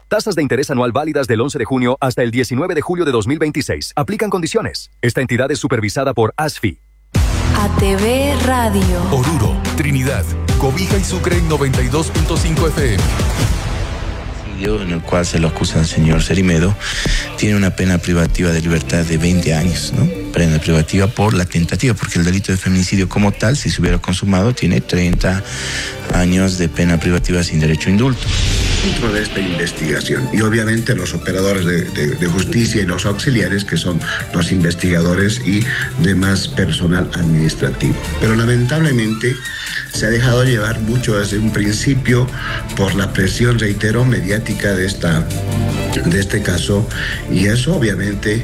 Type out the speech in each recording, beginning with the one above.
Tasas de interés anual válidas del 11 de junio hasta el 19 de julio de 2026. Aplican condiciones. Esta entidad es supervisada por ASFI. ATV Radio. Oruro, Trinidad, Cobija y Sucre en 92.5 FM. En el cual se lo acusa al señor Cerimedo, tiene una pena privativa de libertad de 20 años, ¿no? Pena privativa por la tentativa, porque el delito de feminicidio como tal, si se hubiera consumado, tiene 30 años de pena privativa sin derecho a indulto. Dentro de esta investigación, y obviamente los operadores de justicia y los auxiliares, que son los investigadores y demás personal administrativo. Pero lamentablemente se ha dejado llevar mucho desde un principio por la presión, reitero, mediática de este caso, y eso obviamente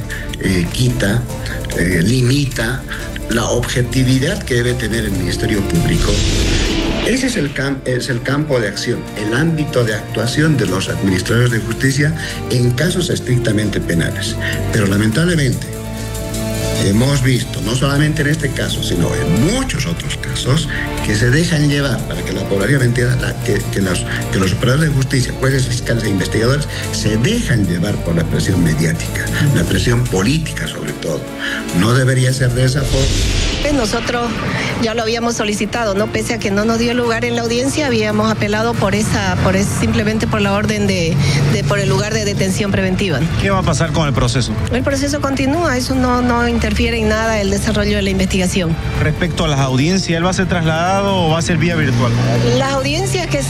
limita la objetividad que debe tener el Ministerio Público. Ese es el campo de acción, el ámbito de actuación de los administradores de justicia en casos estrictamente penales. Pero lamentablemente hemos visto, no solamente en este caso, sino en muchos otros casos, que se dejan llevar para que la población entienda que los operadores de justicia, jueces, fiscales e investigadores se dejan llevar por la presión mediática, la presión política sobre todo. No debería ser de esa forma. Nosotros ya lo habíamos solicitado, ¿no? Pese a que no nos dio lugar en la audiencia, habíamos apelado simplemente por la orden por el lugar de detención preventiva. ¿Qué va a pasar con el proceso? El proceso continúa, eso no interfiere en nada el desarrollo de la investigación. Respecto a las audiencias, ¿él va a ser trasladado o va a ser vía virtual? Las audiencias que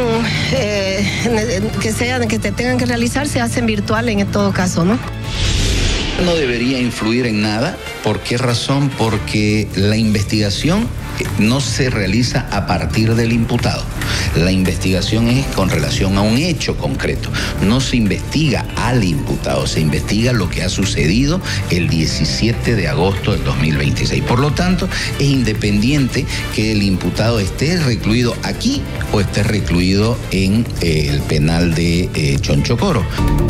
tengan que realizar se hacen virtual en todo caso, ¿no? No debería influir en nada. ¿Por qué razón? Porque la investigación no se realiza a partir del imputado. La investigación es con relación a un hecho concreto. No se investiga al imputado, se investiga lo que ha sucedido el 17 de agosto del 2026. Por lo tanto, es independiente que el imputado esté recluido aquí o esté recluido en el penal de Chonchocoro.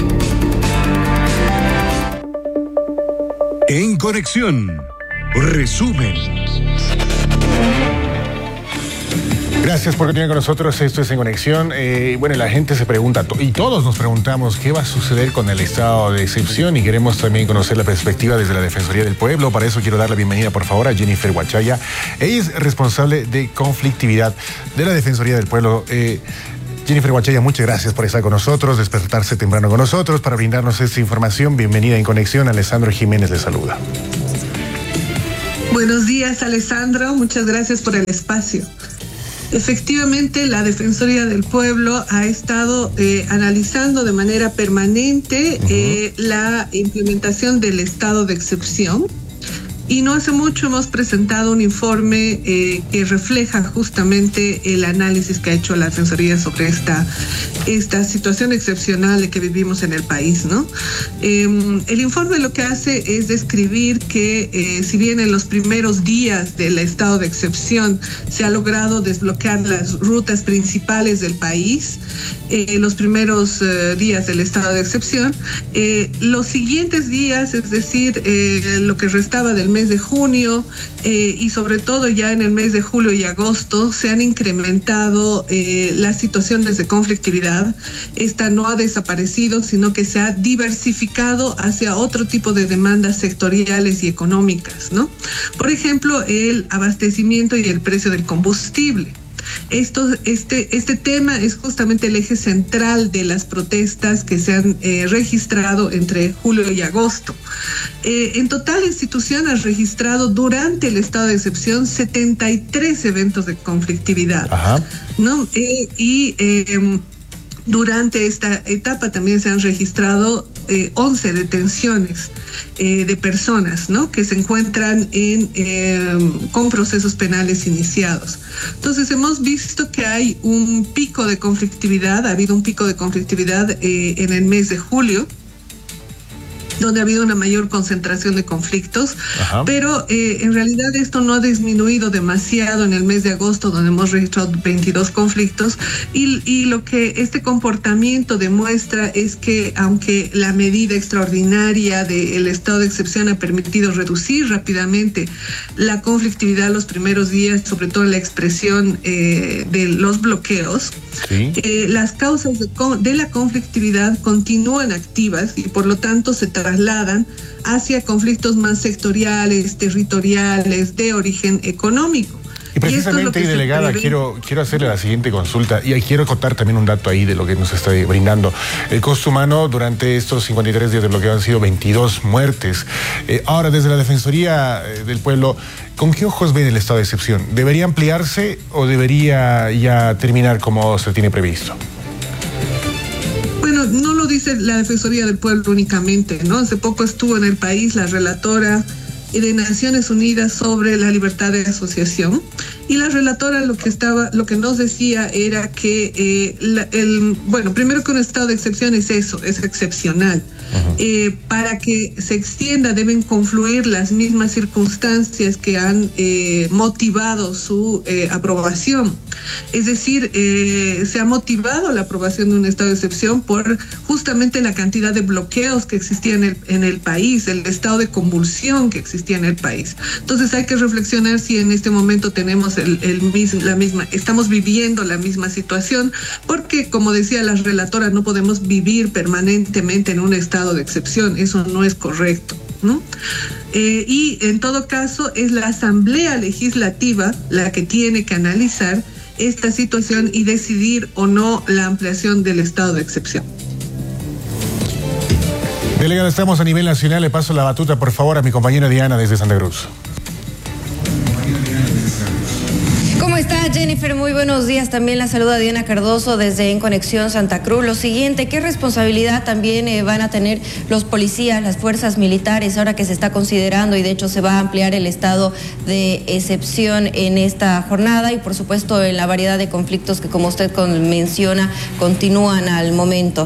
En Conexión, resumen. Gracias por continuar con nosotros. Esto es En Conexión. Bueno, la gente se pregunta, y todos nos preguntamos, ¿qué va a suceder con el estado de excepción? Y queremos también conocer la perspectiva desde la Defensoría del Pueblo. Para eso quiero dar la bienvenida, por favor, a Jennifer Huachaya. Ella es responsable de conflictividad de la Defensoría del Pueblo. Jennifer Huachaya, muchas gracias por estar con nosotros, despertarse temprano con nosotros para brindarnos esta información. Bienvenida En Conexión. Alessandro Jiménez le saluda. Buenos días, Alessandro. Muchas gracias por el espacio. Efectivamente, la Defensoría del Pueblo ha estado analizando de manera permanente la implementación del estado de excepción. Y no hace mucho hemos presentado un informe que refleja justamente el análisis que ha hecho la Defensoría sobre esta situación excepcional que vivimos en el país, ¿no? El informe lo que hace es describir que si bien en los primeros días del estado de excepción se ha logrado desbloquear las rutas principales del país, los primeros días del estado de excepción, los siguientes días, es decir, lo que restaba del mes de junio y sobre todo ya en el mes de julio y agosto se han incrementado las situaciones de conflictividad. Esta no ha desaparecido, sino que se ha diversificado hacia otro tipo de demandas sectoriales y económicas, ¿no? Por ejemplo, el abastecimiento y el precio del combustible. Este tema es justamente el eje central de las protestas que se han registrado entre julio y agosto. En total, la institución ha registrado durante el estado de excepción 73 eventos de conflictividad, ¿no? Durante esta etapa también se han registrado 11 detenciones de personas, ¿no?, que se encuentran con procesos penales iniciados. Entonces hemos visto que hay un pico de conflictividad, ha habido un pico de conflictividad en el mes de julio, donde ha habido una mayor concentración de conflictos, pero en realidad esto no ha disminuido demasiado en el mes de agosto, donde hemos registrado 22 conflictos, y lo que este comportamiento demuestra es que aunque la medida extraordinaria del estado de excepción ha permitido reducir rápidamente la conflictividad los primeros días, sobre todo la expresión de los bloqueos, Sí. Las causas de la conflictividad continúan activas y por lo tanto se trasladan hacia conflictos más sectoriales, territoriales, de origen económico. Y precisamente, y delegada, quiero hacerle la siguiente consulta y quiero contar también un dato ahí de lo que nos está brindando. El costo humano durante estos 53 días de bloqueo han sido 22 muertes. Ahora, desde la Defensoría del Pueblo, ¿con qué ojos ven el estado de excepción? ¿Debería ampliarse o debería ya terminar como se tiene previsto? Bueno, no lo dice la Defensoría del Pueblo únicamente, ¿no? Hace poco estuvo en el país la relatora de Naciones Unidas sobre la libertad de asociación, y la relatora lo que nos decía era que primero que un estado de excepción es excepcional. Para que se extienda deben confluir las mismas circunstancias que han motivado su aprobación. Es decir, se ha motivado la aprobación de un estado de excepción por justamente la cantidad de bloqueos que existían en el país, el estado de convulsión que existía en el país. Entonces hay que reflexionar si en este momento tenemos estamos viviendo la misma situación, porque como decía la relatora, no podemos vivir permanentemente en un estado de excepción, eso no es correcto, ¿no? Y en todo caso es la Asamblea Legislativa la que tiene que analizar esta situación y decidir o no la ampliación del estado de excepción. Delegada, estamos a nivel nacional. Le paso la batuta, por favor, a mi compañera Diana desde Santa Cruz. ¿Cómo está, Jennifer? Muy buenos días. También la saluda Diana Cardoso desde En Conexión Santa Cruz. Lo siguiente, ¿qué responsabilidad también van a tener los policías, las fuerzas militares, ahora que se está considerando y de hecho se va a ampliar el estado de excepción en esta jornada y por supuesto en la variedad de conflictos que, como usted menciona, continúan al momento?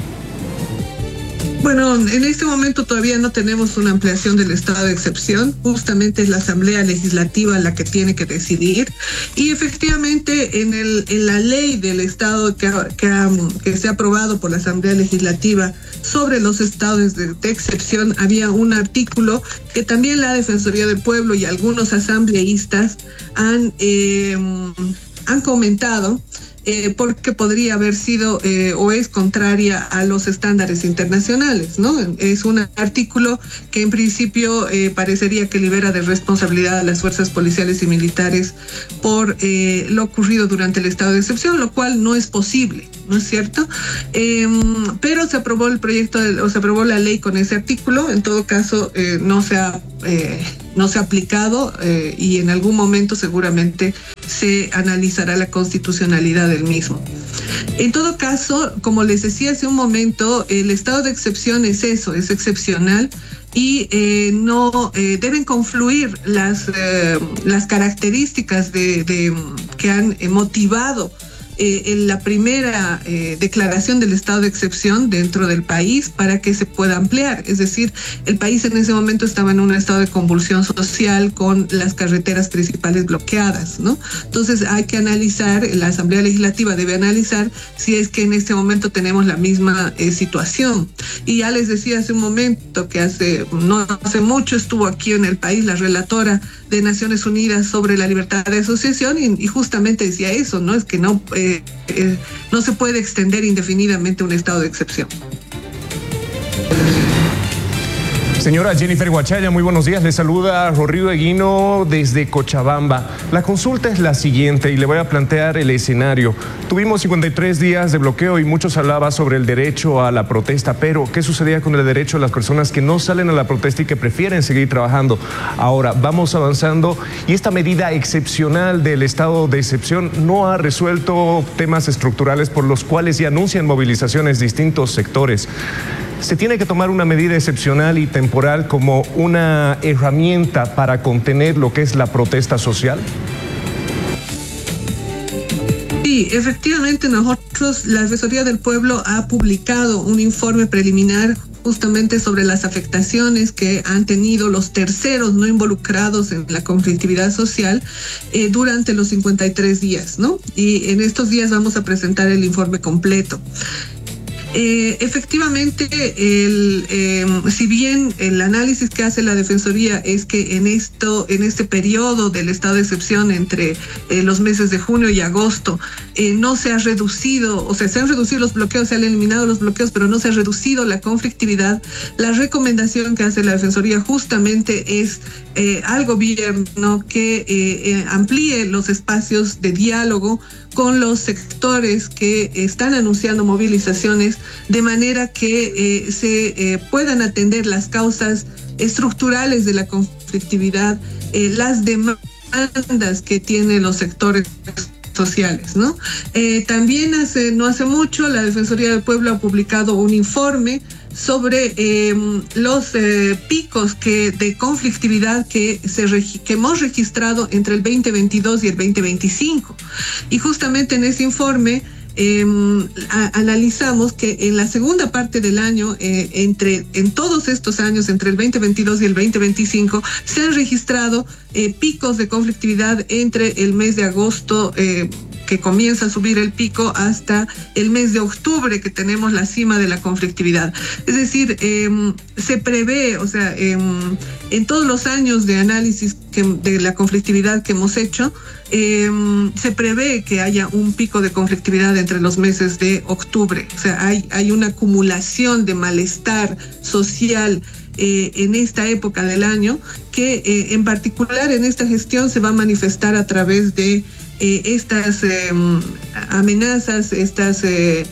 Bueno, en este momento todavía no tenemos una ampliación del estado de excepción. Justamente es la Asamblea Legislativa la que tiene que decidir. Y efectivamente en la ley del estado que se ha aprobado por la Asamblea Legislativa sobre los estados de excepción, había un artículo que también la Defensoría del Pueblo y algunos asambleístas han comentado, porque podría haber sido o es contraria a los estándares internacionales, ¿no? Es un artículo que en principio parecería que libera de responsabilidad a las fuerzas policiales y militares por lo ocurrido durante el estado de excepción, lo cual no es posible, ¿no es cierto? Pero se aprobó se aprobó la ley con ese artículo. En todo caso, no se ha aplicado y en algún momento seguramente se analizará la constitucionalidad del mismo. En todo caso, como les decía hace un momento, el estado de excepción es eso, es excepcional y no deben confluir las características que han motivado en la primera declaración del estado de excepción dentro del país para que se pueda ampliar. Es decir, el país en ese momento estaba en un estado de convulsión social con las carreteras principales bloqueadas, ¿no? Entonces hay que analizar, la Asamblea Legislativa debe analizar si es que en este momento tenemos la misma situación. Y ya les decía hace un momento que no hace mucho estuvo aquí en el país la relatora de Naciones Unidas sobre la libertad de asociación y justamente decía eso, ¿no? Es que no se puede extender indefinidamente un estado de excepción. Señora Jennifer Guachaya, muy buenos días. Le saluda Rodrigo Eguino desde Cochabamba. La consulta es la siguiente y le voy a plantear el escenario. Tuvimos 53 días de bloqueo y muchos hablaban sobre el derecho a la protesta, pero ¿qué sucedía con el derecho de las personas que no salen a la protesta y que prefieren seguir trabajando? Ahora vamos avanzando y esta medida excepcional del estado de excepción no ha resuelto temas estructurales por los cuales ya anuncian movilizaciones distintos sectores. ¿Se tiene que tomar una medida excepcional y temporal como una herramienta para contener lo que es la protesta social? Sí, efectivamente la Defensoría del Pueblo ha publicado un informe preliminar justamente sobre las afectaciones que han tenido los terceros no involucrados en la conflictividad social durante los 53 días, ¿no? Y en estos días vamos a presentar el informe completo. Efectivamente, si bien el análisis que hace la Defensoría es que en este periodo del estado de excepción entre los meses de junio y agosto no se ha reducido, o sea, se han reducido los bloqueos, se han eliminado los bloqueos, pero no se ha reducido la conflictividad, la recomendación que hace la Defensoría justamente es al gobierno que amplíe los espacios de diálogo con los sectores que están anunciando movilizaciones, de manera que se puedan atender las causas estructurales de la conflictividad, las demandas que tienen los sectores sociales, ¿no? También no hace mucho la Defensoría del Pueblo ha publicado un informe sobre los picos de conflictividad que hemos registrado entre el 2022 y el 2025. Y justamente en ese informe analizamos que en la segunda parte del año, en todos estos años, entre el 2022 y el 2025, se han registrado picos de conflictividad entre el mes de agosto, que comienza a subir el pico, hasta el mes de octubre, que tenemos la cima de la conflictividad. Es decir, se prevé, o sea, en todos los años de análisis de la conflictividad que hemos hecho, se prevé que haya un pico de conflictividad entre los meses de octubre. O sea, hay una acumulación de malestar social en esta época del año, que en particular en esta gestión se va a manifestar a través de estas amenazas, estas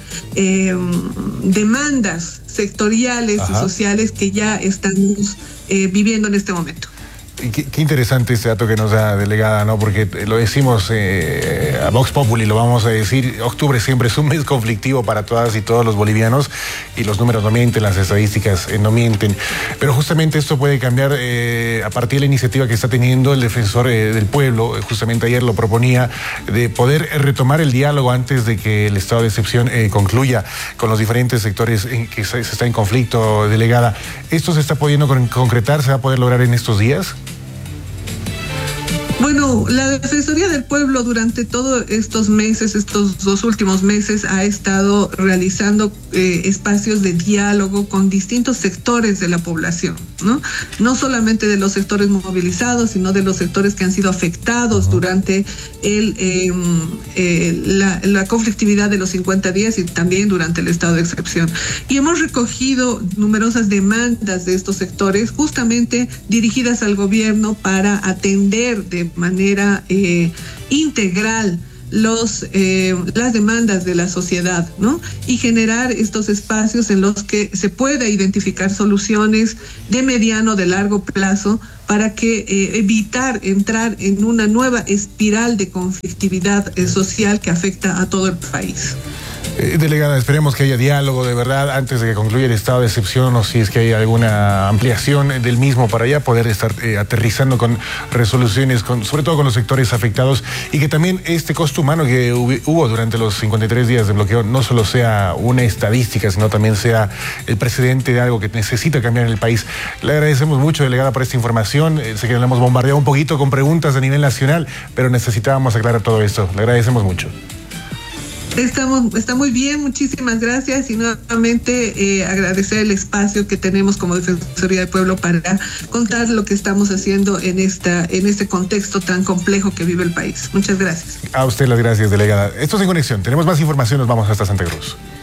demandas sectoriales y sociales que ya estamos viviendo en este momento. Qué interesante este dato que nos da, delegada, ¿no? Porque lo decimos a Vox Populi, lo vamos a decir, octubre siempre es un mes conflictivo para todas y todos los bolivianos, y los números no mienten, las estadísticas no mienten. Pero justamente esto puede cambiar a partir de la iniciativa que está teniendo el defensor del pueblo. Justamente ayer lo proponía, de poder retomar el diálogo antes de que el estado de excepción concluya con los diferentes sectores en que se está en conflicto, delegada. ¿Esto se está pudiendo concretar? ¿Se va a poder lograr en estos días? Bueno, la Defensoría del Pueblo durante todos estos meses, estos 2 últimos meses, ha estado realizando espacios de diálogo con distintos sectores de la población, ¿no? No solamente de los sectores movilizados, sino de los sectores que han sido afectados durante la conflictividad de los 50 días y también durante el estado de excepción. Y hemos recogido numerosas demandas de estos sectores, justamente dirigidas al gobierno para atender de manera integral las demandas de la sociedad, ¿no? Y generar estos espacios en los que se pueda identificar soluciones de mediano, de largo plazo, para que evitar entrar en una nueva espiral de conflictividad social que afecta a todo el país. Delegada, esperemos que haya diálogo de verdad antes de que concluya el estado de excepción, o si es que hay alguna ampliación del mismo, para ya poder estar aterrizando con resoluciones, sobre todo con los sectores afectados, y que también este costo humano que hubo durante los 53 días de bloqueo no solo sea una estadística, sino también sea el precedente de algo que necesita cambiar en el país. Le agradecemos mucho, delegada, por esta información. Sé que le hemos bombardeado un poquito con preguntas a nivel nacional, pero necesitábamos aclarar todo esto. Le agradecemos mucho. Está muy bien, muchísimas gracias, y nuevamente agradecer el espacio que tenemos como Defensoría del Pueblo para contar lo que estamos haciendo en este contexto tan complejo que vive el país. Muchas gracias. A usted las gracias, delegada. Esto es En Conexión. Tenemos más información, nos vamos hasta Santa Cruz.